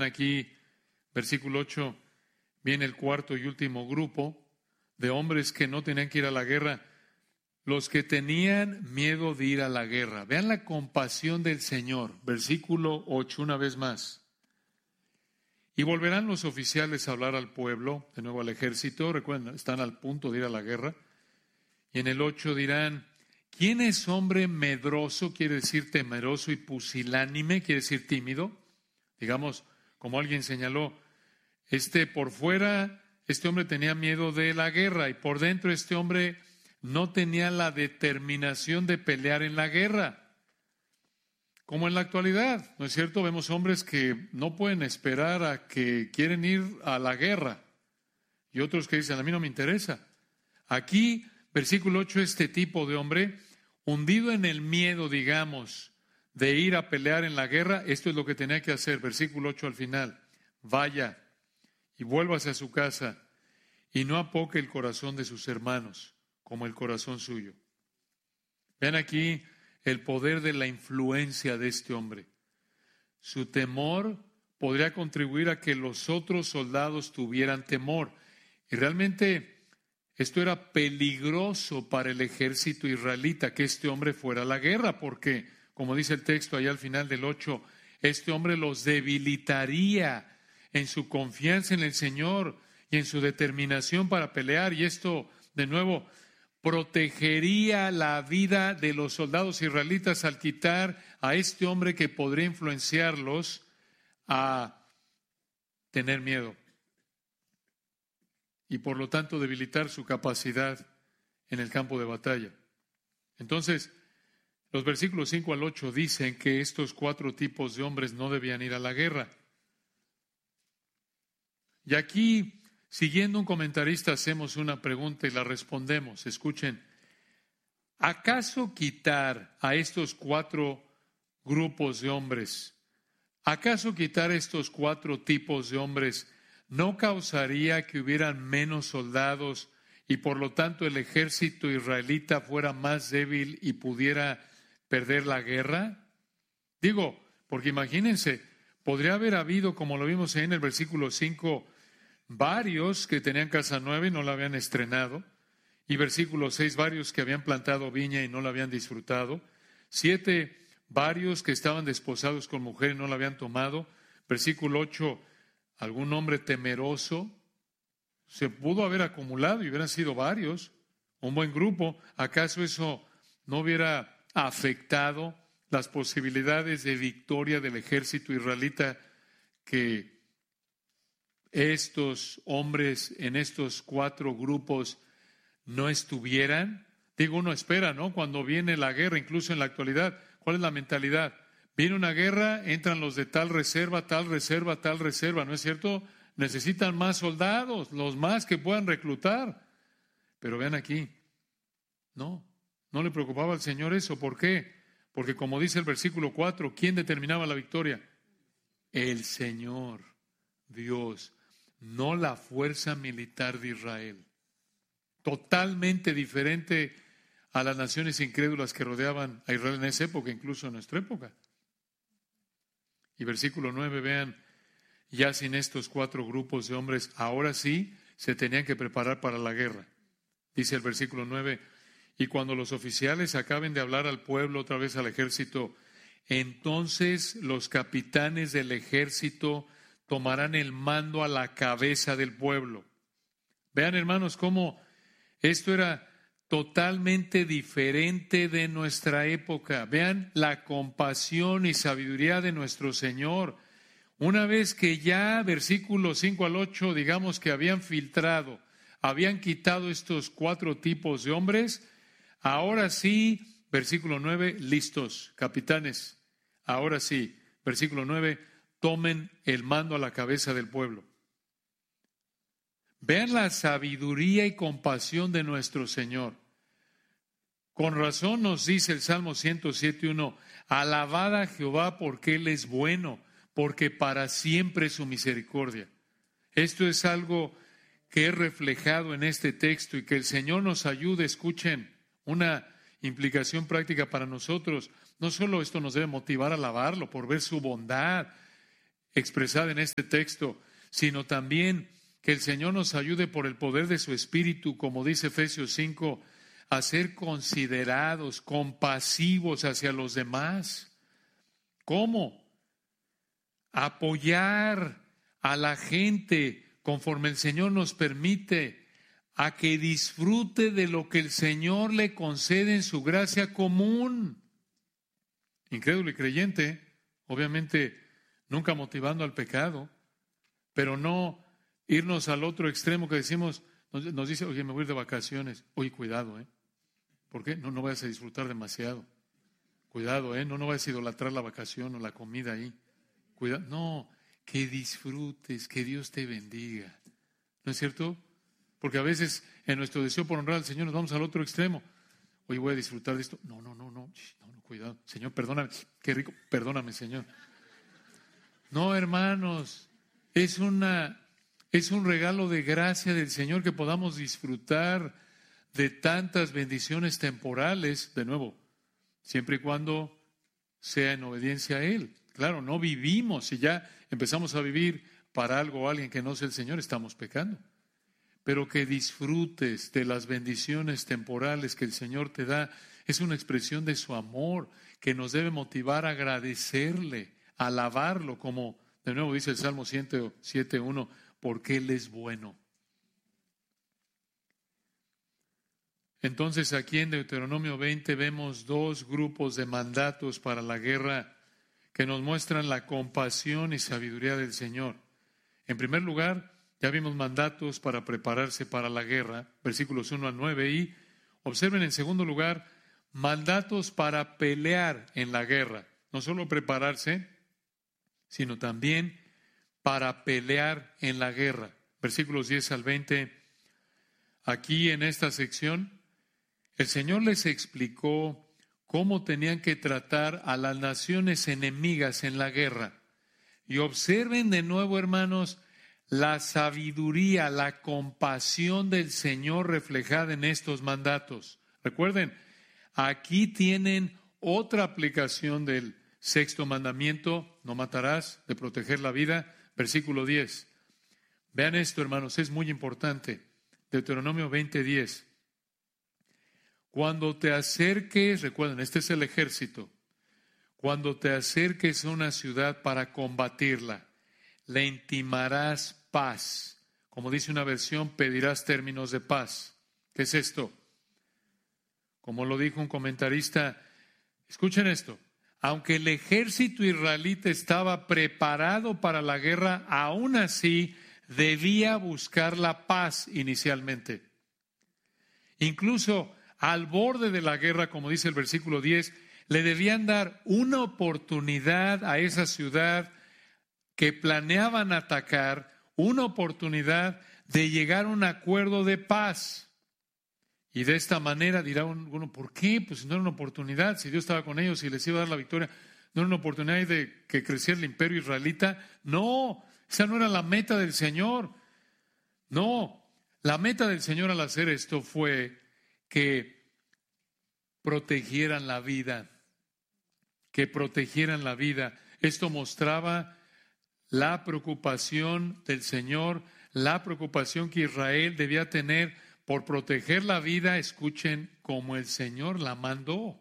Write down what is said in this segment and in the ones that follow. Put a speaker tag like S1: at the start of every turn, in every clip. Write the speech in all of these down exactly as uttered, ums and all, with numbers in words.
S1: aquí, versículo ocho, viene el cuarto y último grupo de hombres que no tenían que ir a la guerra, los que tenían miedo de ir a la guerra. Vean la compasión del Señor, versículo ocho, una vez más. Y volverán los oficiales a hablar al pueblo, de nuevo al ejército, recuerden, están al punto de ir a la guerra. Y en el ocho dirán, ¿quién es hombre medroso? Quiere decir temeroso, y pusilánime, quiere decir tímido. Digamos, como alguien señaló, este por fuera, este hombre tenía miedo de la guerra, y por dentro este hombre no tenía la determinación de pelear en la guerra. Como en la actualidad, ¿no es cierto? Vemos hombres que no pueden esperar a que quieren ir a la guerra, y otros que dicen, a mí no me interesa. Aquí, versículo ocho, este tipo de hombre, hundido en el miedo, digamos, de ir a pelear en la guerra, esto es lo que tenía que hacer. Versículo ocho al final, vaya y vuélvase a su casa y no apoque el corazón de sus hermanos como el corazón suyo. Vean aquí el poder de la influencia de este hombre. Su temor podría contribuir a que los otros soldados tuvieran temor. Y realmente esto era peligroso para el ejército israelita, que este hombre fuera a la guerra, porque, como dice el texto allá al final del ocho, este hombre los debilitaría en su confianza en el Señor y en su determinación para pelear. Y esto, de nuevo, protegería la vida de los soldados israelitas al quitar a este hombre que podría influenciarlos a tener miedo y por lo tanto debilitar su capacidad en el campo de batalla. Entonces, los versículos cinco al ocho dicen que estos cuatro tipos de hombres no debían ir a la guerra. Y aquí, siguiendo un comentarista, hacemos una pregunta y la respondemos. Escuchen, ¿acaso quitar a estos cuatro grupos de hombres, acaso quitar estos cuatro tipos de hombres no causaría que hubieran menos soldados y por lo tanto el ejército israelita fuera más débil y pudiera perder la guerra? Digo, porque imagínense, podría haber habido, como lo vimos ahí en el versículo cinco, varios que tenían casa nueva y no la habían estrenado, y versículo seis, varios que habían plantado viña y no la habían disfrutado, siete, varios que estaban desposados con mujer y no la habían tomado, versículo ocho, algún hombre temeroso. Se pudo haber acumulado y hubieran sido varios, un buen grupo. ¿Acaso eso no hubiera afectado las posibilidades de victoria del ejército israelita que estos hombres en estos cuatro grupos no estuvieran? Digo, uno espera, ¿no? Cuando viene la guerra, incluso en la actualidad, ¿cuál es la mentalidad? Viene una guerra, entran los de tal reserva, tal reserva, tal reserva, ¿no es cierto? Necesitan más soldados, los más que puedan reclutar. Pero vean aquí, no, no le preocupaba al Señor eso. ¿Por qué? Porque como dice el versículo cuatro, ¿quién determinaba la victoria? El Señor, Dios, no la fuerza militar de Israel. Totalmente diferente a las naciones incrédulas que rodeaban a Israel en esa época, incluso en nuestra época. Y versículo nueve, vean, ya sin estos cuatro grupos de hombres, ahora sí se tenían que preparar para la guerra. Dice el versículo nueve, y cuando los oficiales acaben de hablar al pueblo, otra vez al ejército, entonces los capitanes del ejército tomarán el mando a la cabeza del pueblo. Vean, hermanos, cómo esto era totalmente diferente de nuestra época. Vean la compasión y sabiduría de nuestro Señor. Una vez que ya, versículos cinco al ocho, digamos que habían filtrado, habían quitado estos cuatro tipos de hombres, ahora sí, versículo nueve, listos, capitanes, ahora sí, versículo nueve, tomen el mando a la cabeza del pueblo. Vean la sabiduría y compasión de nuestro Señor. Con razón nos dice el Salmo ciento siete uno, alabad a Jehová porque Él es bueno, porque para siempre es su misericordia. Esto es algo que es reflejado en este texto y que el Señor nos ayude. Escuchen, una implicación práctica para nosotros. No solo esto nos debe motivar a alabarlo por ver su bondad, expresada en este texto, sino también que el Señor nos ayude por el poder de su Espíritu, como dice Efesios cinco, a ser considerados, compasivos hacia los demás. ¿Cómo? Apoyar a la gente conforme el Señor nos permite, a que disfrute de lo que el Señor le concede en su gracia común. Incrédulo y creyente, obviamente nunca motivando al pecado, pero no irnos al otro extremo que decimos, nos, nos dice, oye, me voy a ir de vacaciones. Oye, cuidado, ¿eh? ¿Por qué? No, no vayas a disfrutar demasiado. Cuidado, ¿eh? No, no vayas a idolatrar la vacación o la comida ahí. Cuidado. No, que disfrutes, que Dios te bendiga. ¿No es cierto? Porque a veces en nuestro deseo por honrar al Señor nos vamos al otro extremo. Oye, voy a disfrutar de esto. No, no, no, no. No, no, cuidado. Señor, perdóname. Qué rico. Perdóname, Señor. No, hermanos. Es una, es un regalo de gracia del Señor que podamos disfrutar de tantas bendiciones temporales, de nuevo, siempre y cuando sea en obediencia a Él. Claro, no vivimos. Si ya empezamos a vivir para algo o alguien que no es el Señor, estamos pecando. Pero que disfrutes de las bendiciones temporales que el Señor te da, es una expresión de su amor que nos debe motivar a agradecerle, a alabarlo, como de nuevo dice el Salmo siete uno, porque Él es bueno. Entonces aquí en Deuteronomio veinte vemos dos grupos de mandatos para la guerra que nos muestran la compasión y sabiduría del Señor. En primer lugar, ya vimos mandatos para prepararse para la guerra, versículos uno al nueve, y observen en segundo lugar, mandatos para pelear en la guerra. No solo prepararse, sino también para pelear en la guerra. Versículos diez al veinte, aquí en esta sección, el Señor les explicó cómo tenían que tratar a las naciones enemigas en la guerra. Y observen de nuevo, hermanos, la sabiduría, la compasión del Señor reflejada en estos mandatos. Recuerden, aquí tienen otra aplicación del sexto mandamiento, no matarás, de proteger la vida. Versículo diez. Vean esto, hermanos, es muy importante. Deuteronomio veinte diez. Cuando te acerques, recuerden, este es el ejército. Cuando te acerques a una ciudad para combatirla, le intimarás paz. Como dice una versión, pedirás términos de paz. ¿Qué es esto? Como lo dijo un comentarista, escuchen esto. Aunque el ejército israelita estaba preparado para la guerra, aún así debía buscar la paz inicialmente. Incluso al borde de la guerra, como dice el versículo diez, le debían dar una oportunidad a esa ciudad que planeaban atacar, una oportunidad de llegar a un acuerdo de paz. Y de esta manera dirá uno, ¿por qué? Pues no era una oportunidad, si Dios estaba con ellos y les iba a dar la victoria, no era una oportunidad de que creciera el imperio israelita. No, esa no era la meta del Señor. No, la meta del Señor al hacer esto fue que protegieran la vida, que protegieran la vida. Esto mostraba la preocupación del Señor, la preocupación que Israel debía tener por proteger la vida, escuchen, como el Señor la mandó.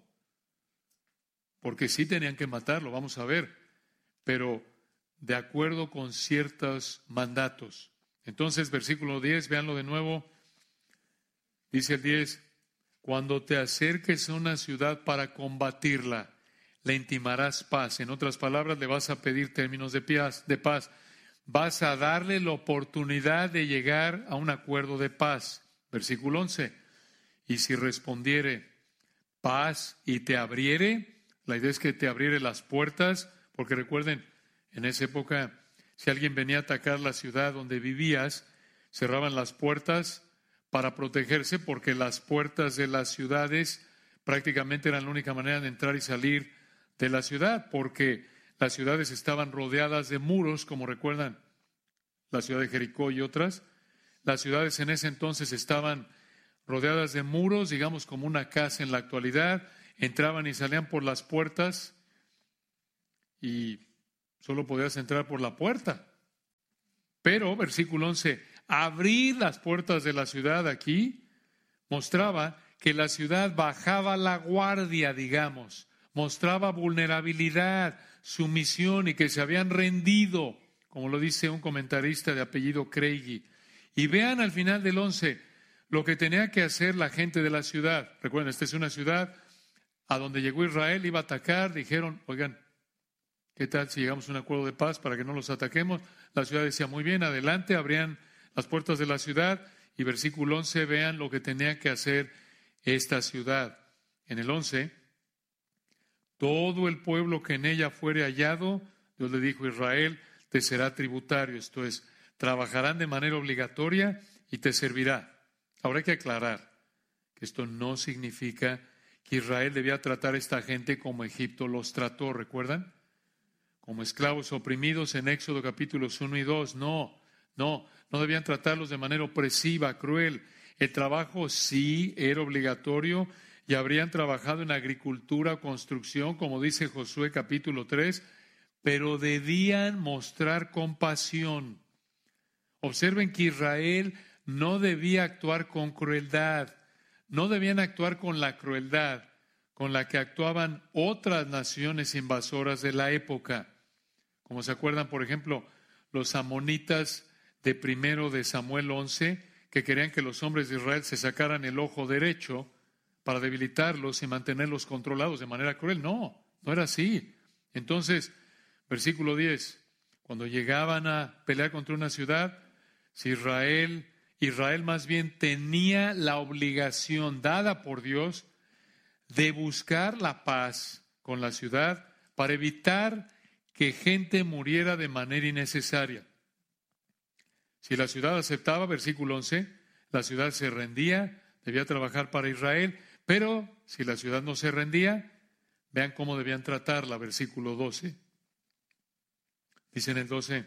S1: Porque sí tenían que matarlo, vamos a ver, pero de acuerdo con ciertos mandatos. Entonces, versículo diez, véanlo de nuevo, dice el diez, cuando te acerques a una ciudad para combatirla, le intimarás paz. En otras palabras, le vas a pedir términos de paz, de paz. Vas a darle la oportunidad de llegar a un acuerdo de paz. Versículo once. Y si respondiere paz y te abriere, la idea es que te abriere las puertas, porque recuerden, en esa época, si alguien venía a atacar la ciudad donde vivías, cerraban las puertas para protegerse, porque las puertas de las ciudades prácticamente eran la única manera de entrar y salir de la ciudad, porque las ciudades estaban rodeadas de muros, como recuerdan, la ciudad de Jericó y otras. Las ciudades en ese entonces estaban rodeadas de muros, digamos como una casa en la actualidad. Entraban y salían por las puertas y solo podías entrar por la puerta. Pero, versículo once, abrir las puertas de la ciudad aquí mostraba que la ciudad bajaba la guardia, digamos, mostraba vulnerabilidad, sumisión y que se habían rendido, como lo dice un comentarista de apellido Craigie. Y vean al final del once lo que tenía que hacer la gente de la ciudad. Recuerden, esta es una ciudad a donde llegó Israel, iba a atacar, dijeron, oigan, ¿qué tal si llegamos a un acuerdo de paz para que no los ataquemos? La ciudad decía, muy bien, adelante, abrían las puertas de la ciudad. Y versículo once, vean lo que tenía que hacer esta ciudad. En el once, todo el pueblo que en ella fuere hallado, Dios le dijo a Israel, te será tributario. Esto es, trabajarán de manera obligatoria y te servirá. Ahora hay que aclarar que esto no significa que Israel debía tratar a esta gente como Egipto los trató, ¿recuerdan? Como esclavos oprimidos en Éxodo capítulos uno y dos. No, no, no debían tratarlos de manera opresiva, cruel. El trabajo sí era obligatorio y habrían trabajado en agricultura, construcción, como dice Josué capítulo tres, pero debían mostrar compasión. Observen que Israel no debía actuar con crueldad, no debían actuar con la crueldad con la que actuaban otras naciones invasoras de la época. Como se acuerdan, por ejemplo, los amonitas de primero de Samuel once, que querían que los hombres de Israel se sacaran el ojo derecho para debilitarlos y mantenerlos controlados de manera cruel. No, no era así. Entonces, versículo diez, cuando llegaban a pelear contra una ciudad, si Israel, Israel más bien tenía la obligación dada por Dios de buscar la paz con la ciudad para evitar que gente muriera de manera innecesaria. Si la ciudad aceptaba, versículo once, la ciudad se rendía, debía trabajar para Israel, pero si la ciudad no se rendía, vean cómo debían tratarla, versículo doce. Dice en el doce,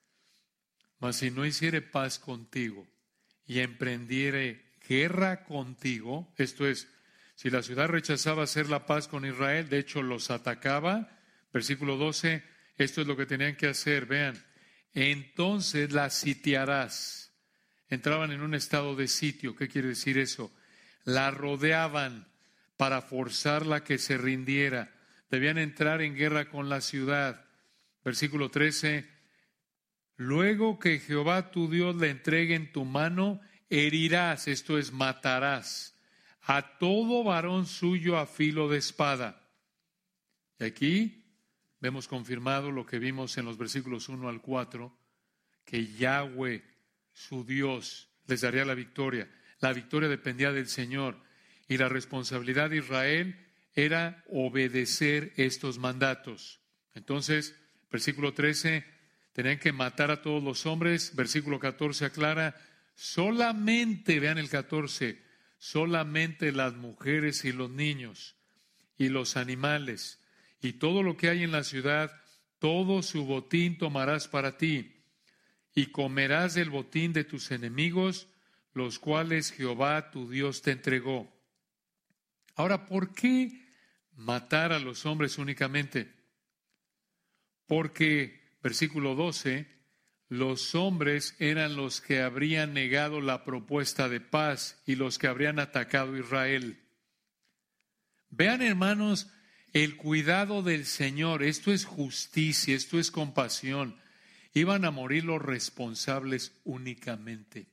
S1: mas si no hiciere paz contigo y emprendiere guerra contigo, esto es, si la ciudad rechazaba hacer la paz con Israel, de hecho los atacaba, versículo doce, esto es lo que tenían que hacer, vean, entonces la sitiarás. Entraban en un estado de sitio. ¿Qué quiere decir eso? La rodeaban para forzarla a que se rindiera. Debían entrar en guerra con la ciudad. Versículo trece, luego que Jehová tu Dios la entregue en tu mano, herirás, esto es, matarás, a todo varón suyo a filo de espada. Y aquí vemos confirmado lo que vimos en los versículos uno al cuatro, que Yahweh, su Dios, les daría la victoria. La victoria dependía del Señor y la responsabilidad de Israel era obedecer estos mandatos. Entonces, versículo trece, tenían que matar a todos los hombres. Versículo catorce aclara, solamente, vean el catorce, solamente las mujeres y los niños y los animales y todo lo que hay en la ciudad, todo su botín tomarás para ti, y comerás del botín de tus enemigos, los cuales Jehová tu Dios te entregó. Ahora, ¿por qué matar a los hombres únicamente? Porque, versículo doce, los hombres eran los que habrían negado la propuesta de paz y los que habrían atacado a Israel. Vean, hermanos, el cuidado del Señor. Esto es justicia, esto es compasión. Iban a morir los responsables únicamente.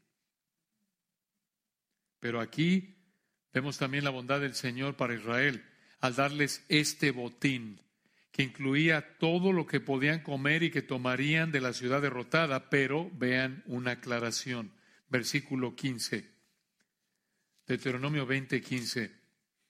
S1: Pero aquí vemos también la bondad del Señor para Israel al darles este botín, que incluía todo lo que podían comer y que tomarían de la ciudad derrotada. Pero vean una aclaración. Versículo quince. Deuteronomio veinte, quince.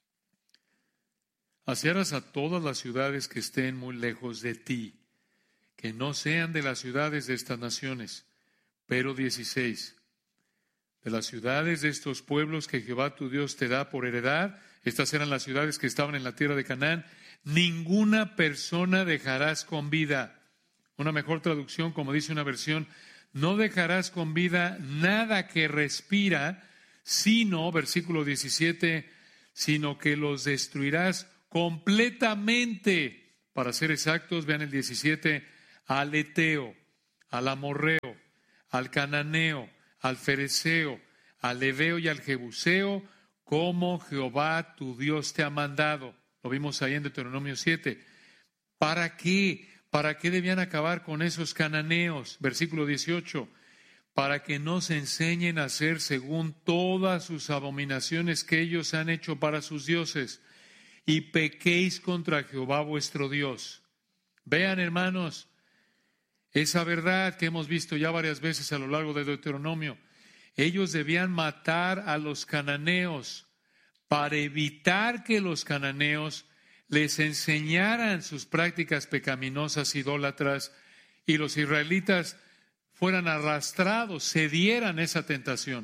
S1: Así harás a todas las ciudades que estén muy lejos de ti, que no sean de las ciudades de estas naciones. Pero dieciséis, de las ciudades de estos pueblos que Jehová tu Dios te da por heredad, estas eran las ciudades que estaban en la tierra de Canaán, ninguna persona dejarás con vida. Una mejor traducción, como dice una versión, no dejarás con vida nada que respira, sino, versículo diecisiete, sino que los destruirás completamente. Para ser exactos, vean el diecisiete, al Eteo, al Amorreo, al Cananeo, al Fereceo, al Heveo y al Jebuseo, como Jehová tu Dios te ha mandado. Lo vimos ahí en Deuteronomio siete. ¿Para qué? ¿Para qué debían acabar con esos cananeos? Versículo dieciocho. Para que no se enseñen a hacer según todas sus abominaciones que ellos han hecho para sus dioses, y pequéis contra Jehová vuestro Dios. Vean, hermanos, esa verdad que hemos visto ya varias veces a lo largo de Deuteronomio. Ellos debían matar a los cananeos para evitar que los cananeos les enseñaran sus prácticas pecaminosas, idólatras, y los israelitas fueran arrastrados, cedieran esa tentación.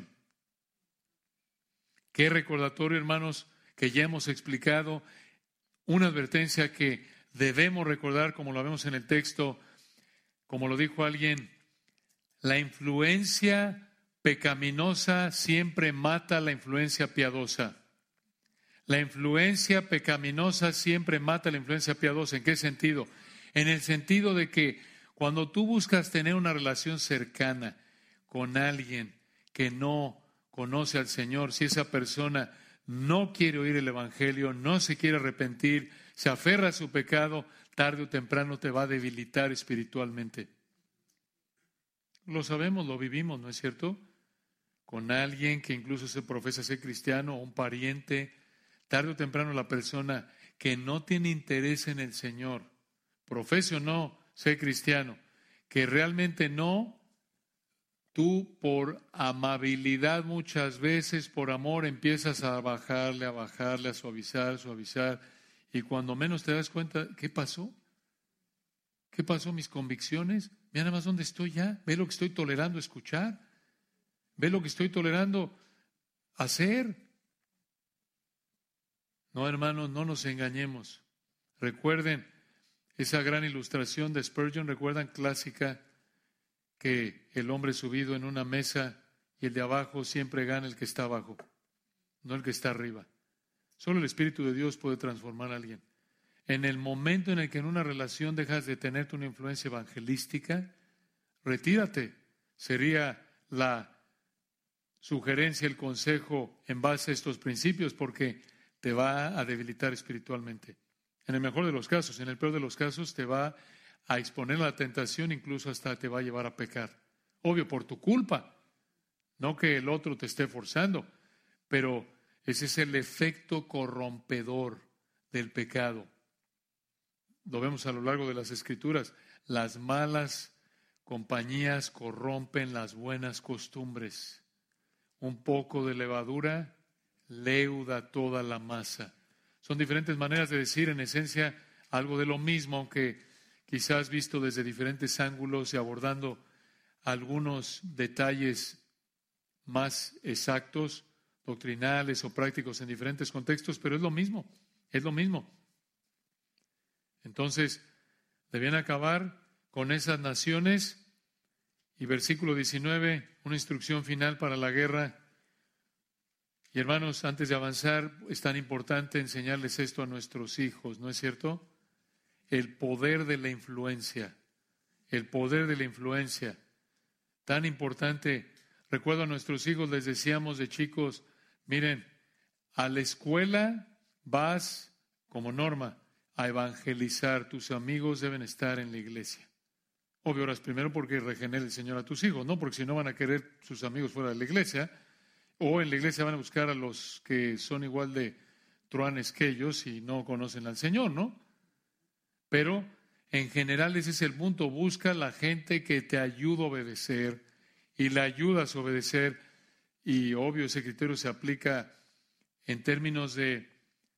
S1: Qué recordatorio, hermanos, que ya hemos explicado, una advertencia que debemos recordar, como lo vemos en el texto, como lo dijo alguien, la influencia pecaminosa siempre mata la influencia piadosa. La influencia pecaminosa siempre mata la influencia piadosa. ¿En qué sentido? En el sentido de que cuando tú buscas tener una relación cercana con alguien que no conoce al Señor, si esa persona no quiere oír el Evangelio, no se quiere arrepentir, se aferra a su pecado, tarde o temprano te va a debilitar espiritualmente. Lo sabemos, lo vivimos, ¿no es cierto? Con alguien que incluso se profesa ser cristiano o un pariente, tarde o temprano la persona que no tiene interés en el Señor, profese o no ser cristiano, que realmente no, tú por amabilidad muchas veces, por amor, empiezas a bajarle, a bajarle, a suavizar, suavizar, y cuando menos te das cuenta, ¿qué pasó? ¿Qué pasó? Mis convicciones, mira nada más dónde estoy ya, ve lo que estoy tolerando escuchar, ve lo que estoy tolerando hacer. No, hermanos, no nos engañemos. Recuerden esa gran ilustración de Spurgeon, recuerdan clásica, que el hombre subido en una mesa y el de abajo siempre gana el que está abajo, no el que está arriba. Solo el Espíritu de Dios puede transformar a alguien. En el momento en el que en una relación dejas de tenerte una influencia evangelística, retírate. Sería la sugerencia, el consejo en base a estos principios, porque te va a debilitar espiritualmente. En el mejor de los casos, en el peor de los casos, te va a exponer a la tentación, incluso hasta te va a llevar a pecar. Obvio, por tu culpa, no que el otro te esté forzando, pero ese es el efecto corrompedor del pecado. Lo vemos a lo largo de las Escrituras. Las malas compañías corrompen las buenas costumbres. Un poco de levadura leuda toda la masa. Son diferentes maneras de decir, en esencia, algo de lo mismo, aunque quizás visto desde diferentes ángulos y abordando algunos detalles más exactos, doctrinales o prácticos en diferentes contextos, pero es lo mismo, es lo mismo. Entonces, debían acabar con esas naciones. Y versículo diecinueve, una instrucción final para la guerra. Y hermanos, antes de avanzar, es tan importante enseñarles esto a nuestros hijos, ¿no es cierto? El poder de la influencia, el poder de la influencia, tan importante. Recuerdo a nuestros hijos, les decíamos de chicos, miren, a la escuela vas como norma a evangelizar, tus amigos deben estar en la iglesia. Obvio, oras primero porque regenere el Señor a tus hijos, no porque si no van a querer sus amigos fuera de la iglesia, o en la iglesia van a buscar a los que son igual de truanes que ellos y no conocen al Señor, ¿no? Pero en general ese es el punto, busca la gente que te ayude a obedecer y la ayudas a obedecer, y obvio ese criterio se aplica en términos de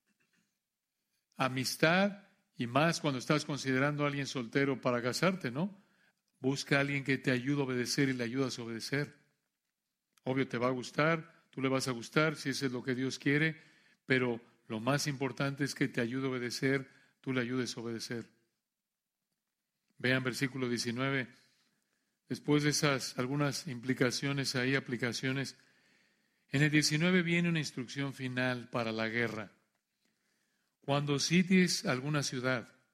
S1: amistad y más cuando estás considerando a alguien soltero para casarte, ¿no? Busca a alguien que te ayude a obedecer y le ayudas a obedecer. Obvio te va a gustar, tú le vas a gustar si eso es lo que Dios quiere, pero lo más importante es que te ayude a obedecer, tú le ayudes a obedecer. Vean versículo diecinueve, después de esas algunas implicaciones ahí, aplicaciones, en el diecinueve viene una instrucción final para la guerra. Cuando sities alguna ciudad,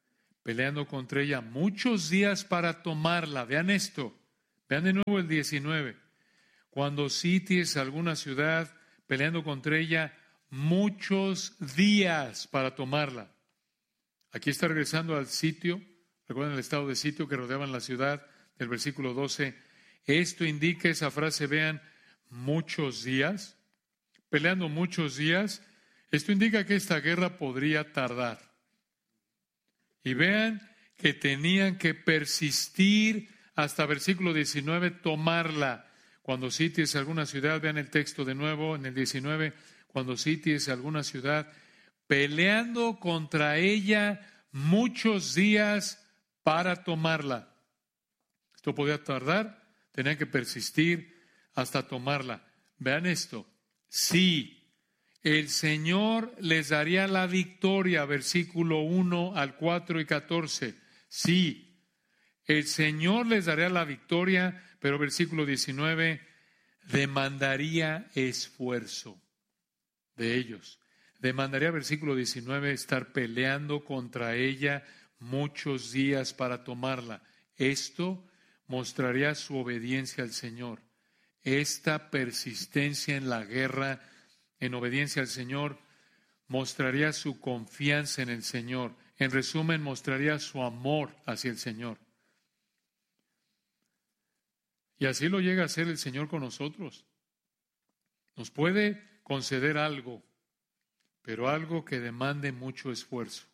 S1: peleando contra ella muchos días para tomarla. Vean esto, vean de nuevo el diecinueve. Cuando sities alguna ciudad, peleando contra ella muchos días para tomarla. Aquí está regresando al sitio, recuerden el estado de sitio que rodeaban la ciudad, del versículo doce. Esto indica esa frase, vean, muchos días, peleando muchos días. Esto indica que esta guerra podría tardar. Y vean que tenían que persistir hasta versículo diecinueve, tomarla. Cuando sities alguna ciudad, vean el texto de nuevo en el diecinueve, cuando sities alguna ciudad, peleando contra ella muchos días para tomarla. Esto podía tardar, tenían que persistir hasta tomarla. Vean esto, sí, el Señor les daría la victoria, versículo uno al cuatro y catorce. Sí, el Señor les daría la victoria, pero versículo diecinueve, demandaría esfuerzo de ellos. Demandaría, versículo diecinueve, estar peleando contra ella muchos días para tomarla. Esto mostraría su obediencia al Señor. Esta persistencia en la guerra, en obediencia al Señor, mostraría su confianza en el Señor. En resumen, mostraría su amor hacia el Señor. Y así lo llega a hacer el Señor con nosotros. Nos puede conceder algo, pero algo que demande mucho esfuerzo.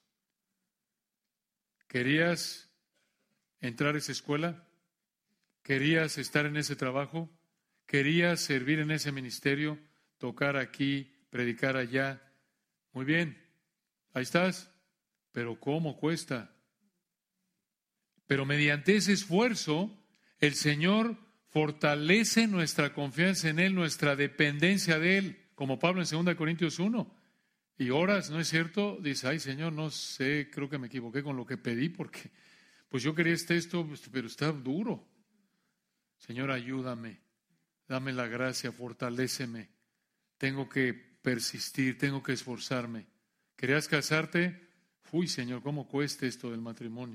S1: ¿Querías entrar a esa escuela? ¿Querías estar en ese trabajo? ¿Querías servir en ese ministerio? Tocar aquí, predicar allá. Muy bien, ahí estás. Pero ¿cómo cuesta? Pero mediante ese esfuerzo, el Señor fortalece nuestra confianza en Él, nuestra dependencia de Él, como Pablo en segunda Corintios uno. Y oras, ¿no es cierto? Dice, ay Señor, no sé, creo que me equivoqué con lo que pedí, porque pues yo quería este esto, pero está duro. Señor, ayúdame, dame la gracia, fortaléceme. Tengo que persistir, tengo que esforzarme. ¿Querías casarte? Uy, Señor, ¿cómo cuesta esto del matrimonio?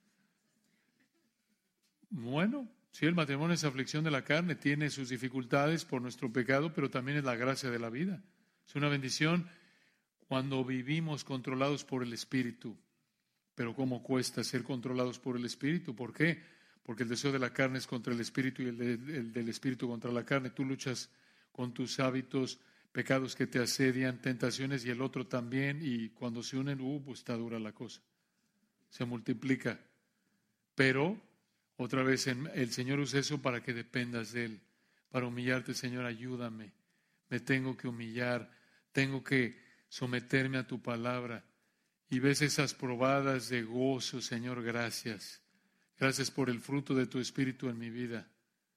S1: Bueno, sí, el matrimonio es aflicción de la carne, tiene sus dificultades por nuestro pecado, pero también es la gracia de la vida. Es una bendición cuando vivimos controlados por el Espíritu. Pero ¿cómo cuesta ser controlados por el Espíritu? ¿Por qué? Porque el deseo de la carne es contra el Espíritu y el, de, el del Espíritu contra la carne. Tú luchas con tus hábitos, pecados que te asedian, tentaciones y el otro también. Y cuando se unen, uh, pues está dura la cosa. Se multiplica. Pero, otra vez, el Señor usa eso para que dependas de Él. Para humillarte, Señor, ayúdame. Me tengo que humillar. Tengo que someterme a tu palabra. Y ves esas probadas de gozo, Señor, gracias. Gracias por el fruto de tu Espíritu en mi vida.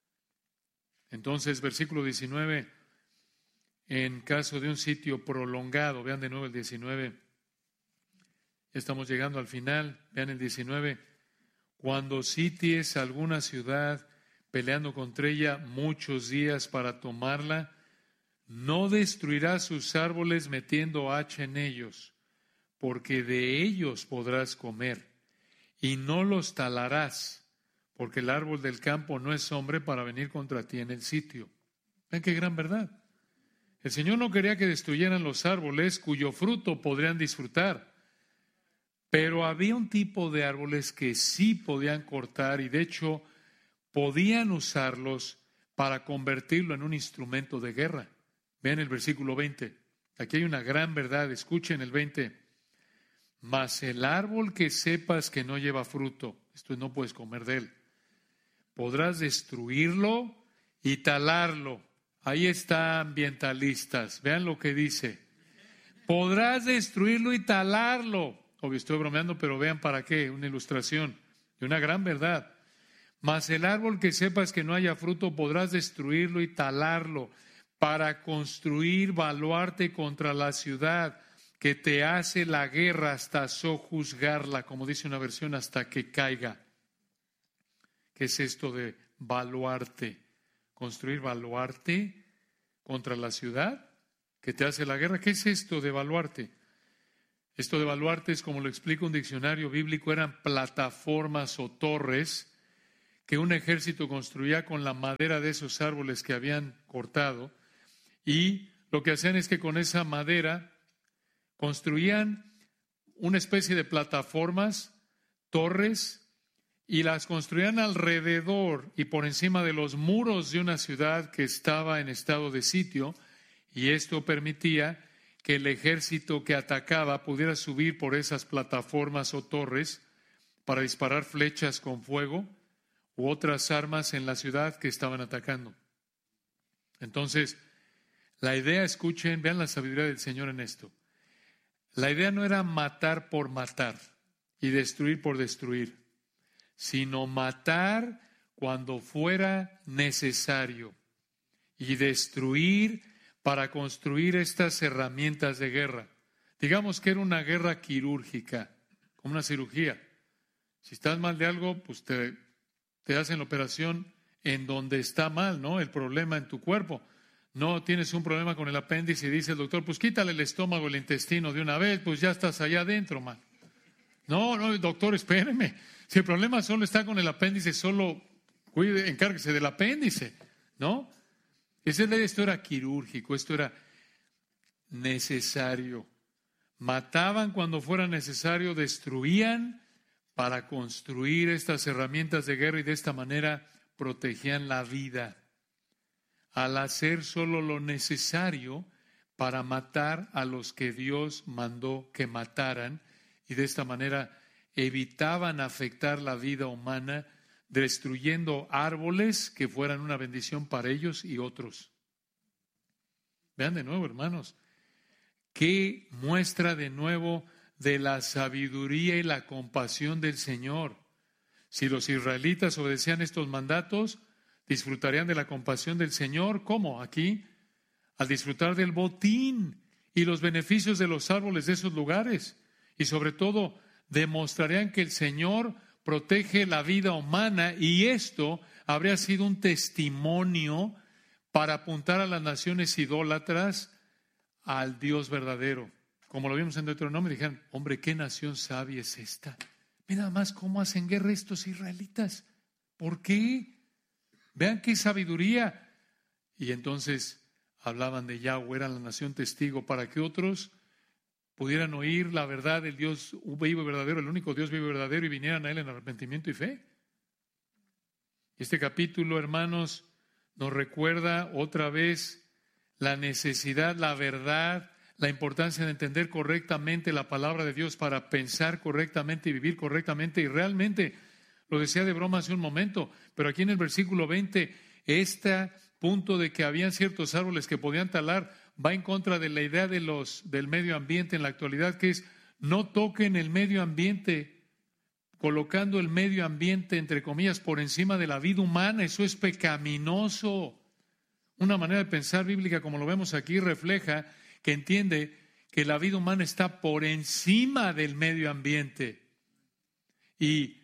S1: Entonces, versículo diecinueve, en caso de un sitio prolongado, vean de nuevo el diecinueve, ya estamos llegando al final, vean el diecinueve, cuando sities alguna ciudad, peleando contra ella muchos días para tomarla, no destruirás sus árboles metiendo hacha en ellos, porque de ellos podrás comer, y no los talarás, porque el árbol del campo no es hombre para venir contra ti en el sitio. Ven qué gran verdad. El Señor no quería que destruyeran los árboles cuyo fruto podrían disfrutar, pero había un tipo de árboles que sí podían cortar y de hecho podían usarlos para convertirlo en un instrumento de guerra. Vean el versículo veinte. Aquí hay una gran verdad. Escuchen el veinte. Mas el árbol que sepas que no lleva fruto, esto no puedes comer de él, podrás destruirlo y talarlo. Ahí está, ambientalistas. Vean lo que dice. Podrás destruirlo y talarlo. Obvio, estoy bromeando, pero vean para qué. Una ilustración de una gran verdad. Mas el árbol que sepas que no haya fruto, podrás destruirlo y talarlo para construir baluarte contra la ciudad que te hace la guerra hasta sojuzgarla, como dice una versión, hasta que caiga. ¿Qué es esto de baluarte? Construir baluarte contra la ciudad que te hace la guerra. ¿Qué es esto de baluarte? Esto de baluartes, como lo explica un diccionario bíblico, eran plataformas o torres que un ejército construía con la madera de esos árboles que habían cortado, y lo que hacían es que con esa madera construían una especie de plataformas, torres, y las construían alrededor y por encima de los muros de una ciudad que estaba en estado de sitio, y esto permitía que el ejército que atacaba pudiera subir por esas plataformas o torres para disparar flechas con fuego u otras armas en la ciudad que estaban atacando. Entonces, la idea, escuchen, vean la sabiduría del Señor en esto. La idea no era matar por matar y destruir por destruir, sino matar cuando fuera necesario y destruir para construir estas herramientas de guerra. Digamos que era una guerra quirúrgica, como una cirugía. Si estás mal de algo, pues te, te hacen la operación en donde está mal, ¿no? El problema en tu cuerpo. No tienes un problema con el apéndice y dice el doctor, pues quítale el estómago, el intestino de una vez, pues ya estás allá adentro, man. No, no, doctor, espéreme. Si el problema solo está con el apéndice, solo cuide, encárguese del apéndice, ¿no? Esa es la idea, esto era quirúrgico, esto era necesario. Mataban cuando fuera necesario, destruían para construir estas herramientas de guerra y de esta manera protegían la vida. Al hacer solo lo necesario para matar a los que Dios mandó que mataran, y de esta manera evitaban afectar la vida humana, destruyendo árboles que fueran una bendición para ellos y otros. Vean de nuevo, hermanos, qué muestra de nuevo de la sabiduría y la compasión del Señor. Si los israelitas obedecían estos mandatos, disfrutarían de la compasión del Señor. ¿Cómo? Aquí, al disfrutar del botín y los beneficios de los árboles de esos lugares. Y sobre todo, demostrarían que el Señor protege la vida humana, y esto habría sido un testimonio para apuntar a las naciones idólatras al Dios verdadero. Como lo vimos en Deuteronomio, dijeron, hombre, qué nación sabia es esta. Mira nada más cómo hacen guerra estos israelitas. ¿Por qué? Vean qué sabiduría. Y entonces hablaban de Yahweh, eran la nación testigo para que otros pudieran oír la verdad del Dios vivo y verdadero, el único Dios vivo y verdadero, y vinieran a Él en arrepentimiento y fe. Este capítulo, hermanos, nos recuerda otra vez la necesidad, la verdad, la importancia de entender correctamente la palabra de Dios para pensar correctamente y vivir correctamente. Y realmente, lo decía de broma hace un momento, pero aquí en el versículo veinte, este punto de que habían ciertos árboles que podían talar va en contra de la idea de los, del medio ambiente en la actualidad, que es no toquen el medio ambiente, colocando el medio ambiente, entre comillas, por encima de la vida humana. Eso es pecaminoso. Una manera de pensar bíblica, como lo vemos aquí, refleja que entiende que la vida humana está por encima del medio ambiente. Y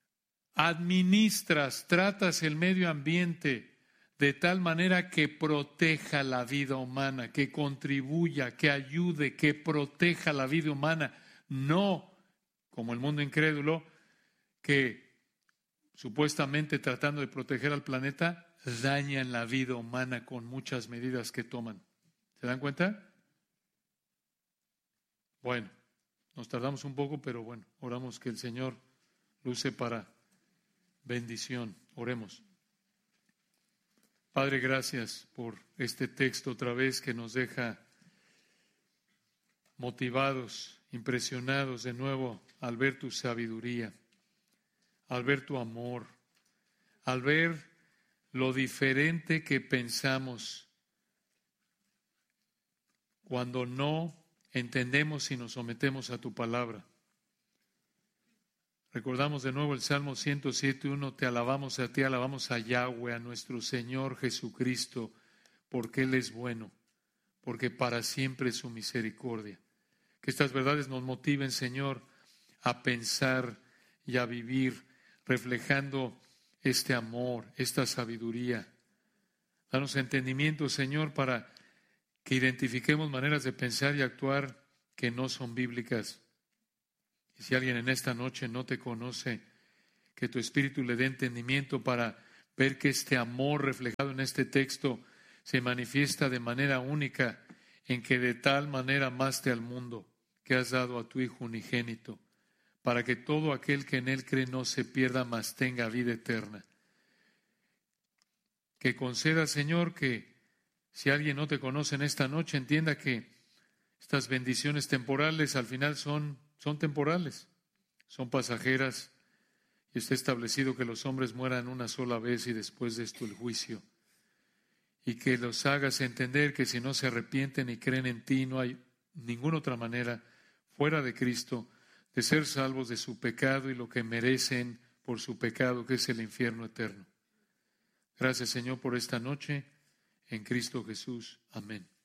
S1: administras, tratas el medio ambiente de tal manera que proteja la vida humana, que contribuya, que ayude, que proteja la vida humana. No como el mundo incrédulo, que supuestamente tratando de proteger al planeta, dañan la vida humana con muchas medidas que toman. ¿Se dan cuenta? Bueno, nos tardamos un poco, pero bueno, oramos que el Señor lo use para bendición. Oremos. Padre, gracias por este texto otra vez que nos deja motivados, impresionados de nuevo al ver tu sabiduría, al ver tu amor, al ver lo diferente que pensamos cuando no entendemos y nos sometemos a tu palabra. Recordamos de nuevo el Salmo ciento siete uno, te alabamos a ti, alabamos a Yahweh, a nuestro Señor Jesucristo, porque Él es bueno, porque para siempre es su misericordia. Que estas verdades nos motiven, Señor, a pensar y a vivir reflejando este amor, esta sabiduría. Danos entendimiento, Señor, para que identifiquemos maneras de pensar y actuar que no son bíblicas. Y si alguien en esta noche no te conoce, que tu Espíritu le dé entendimiento para ver que este amor reflejado en este texto se manifiesta de manera única, en que de tal manera amaste al mundo, que has dado a tu Hijo unigénito, para que todo aquel que en Él cree no se pierda, mas tenga vida eterna. Que conceda, Señor, que si alguien no te conoce en esta noche, entienda que estas bendiciones temporales al final son, son temporales, son pasajeras, y está establecido que los hombres mueran una sola vez y después de esto el juicio. Y que los hagas entender que si no se arrepienten y creen en ti, no hay ninguna otra manera fuera de Cristo de ser salvos de su pecado y lo que merecen por su pecado, que es el infierno eterno. Gracias, Señor, por esta noche. En Cristo Jesús. Amén.